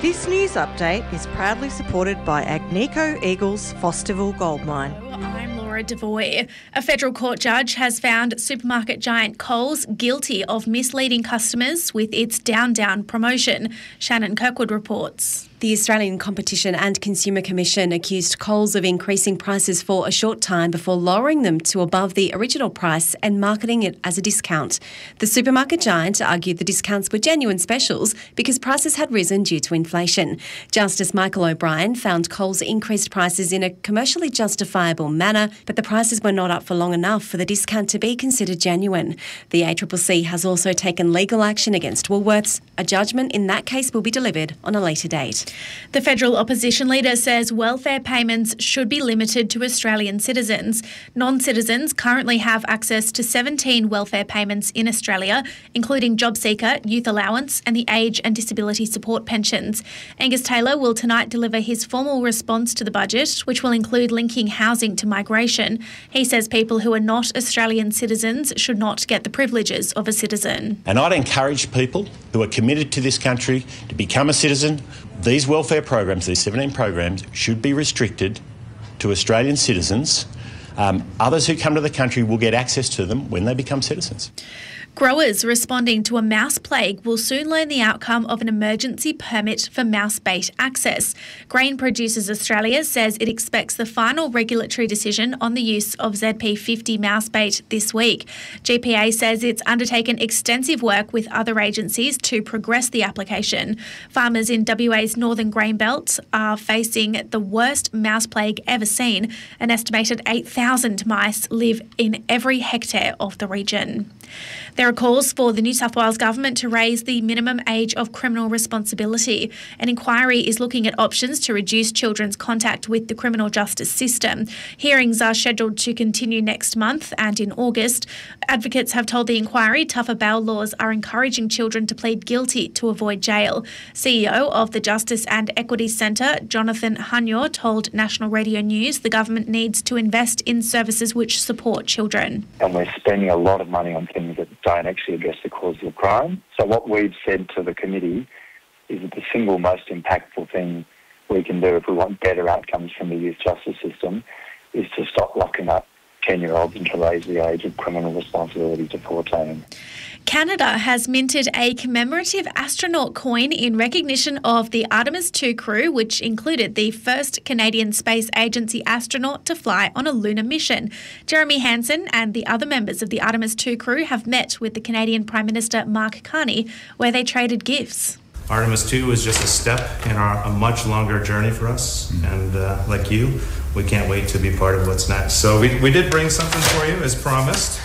This news update is proudly supported by Agnico Eagles Fosterville Gold Mine. I'm Laura Devoy. A federal court judge has found supermarket giant Coles guilty of misleading customers with its Down Down promotion. Shannon Kirkwood reports. The Australian Competition and Consumer Commission accused Coles of increasing prices for a short time before lowering them to above the original price and marketing it as a discount. The supermarket giant argued the discounts were genuine specials because prices had risen due to inflation. Justice Michael O'Brien found Coles increased prices in a commercially justifiable manner, but the prices were not up for long enough for the discount to be considered genuine. The ACCC has also taken legal action against Woolworths. A judgment in that case will be delivered on a later date. The federal opposition leader says welfare payments should be limited to Australian citizens. Non-citizens currently have access to 17 welfare payments in Australia, including JobSeeker, Youth Allowance and the Age and Disability Support pensions. Angus Taylor will tonight deliver his formal response to the budget, which will include linking housing to migration. He says people who are not Australian citizens should not get the privileges of a citizen. And I'd encourage people who are committed to this country to become a citizen. These welfare programs, these 17 programs, should be restricted to Australian citizens. Others who come to the country will get access to them when they become citizens. Growers responding to a mouse plague will soon learn the outcome of an emergency permit for mouse bait access. Grain Producers Australia says it expects the final regulatory decision on the use of ZP50 mouse bait this week. GPA says it's undertaken extensive work with other agencies to progress the application. Farmers in WA's northern grain belt are facing the worst mouse plague ever seen. An estimated 8,000 mice live in every hectare of the region. There are calls for the New South Wales Government to raise the minimum age of criminal responsibility. An inquiry is looking at options to reduce children's contact with the criminal justice system. Hearings are scheduled to continue next month and in August. Advocates have told the inquiry tougher bail laws are encouraging children to plead guilty to avoid jail. CEO of the Justice and Equity Centre, Jonathan Hunyor, told National Radio News the government needs to invest in services which support children. And we're spending a lot of money on things that don't actually address the cause of crime. So what we've said to the committee is that the single most impactful thing we can do if we want better outcomes from the youth justice system is to stop locking up 10-year-olds and to raise the age of criminal responsibility to 14. Canada has minted a commemorative astronaut coin in recognition of the Artemis II crew, which included the first Canadian Space Agency astronaut to fly on a lunar mission. Jeremy Hansen and the other members of the Artemis II crew have met with the Canadian Prime Minister Mark Carney, where they traded gifts. Artemis II was just a step in a much longer journey for us, and like you, we can't wait to be part of what's next. So we did bring something for you, as promised.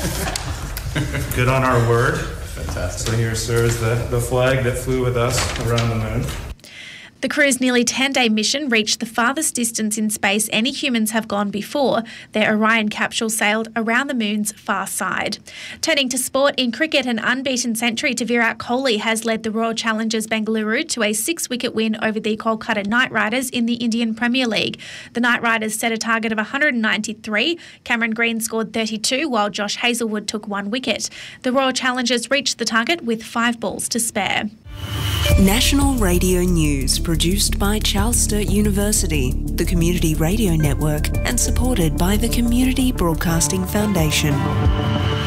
Good on our word. Fantastic. So here, sir, is the flag that flew with us around the moon. The crew's nearly 10-day mission reached the farthest distance in space any humans have gone before. Their Orion capsule sailed around the moon's far side. Turning to sport, in cricket, an unbeaten century to Virat Kohli has led the Royal Challengers Bengaluru to a 6-wicket win over the Kolkata Knight Riders in the Indian Premier League. The Knight Riders set a target of 193. Cameron Green scored 32, while Josh Hazlewood took 1 wicket. The Royal Challengers reached the target with 5 balls to spare. National Radio News, produced by Charles Sturt University, the Community Radio Network, and supported by the Community Broadcasting Foundation.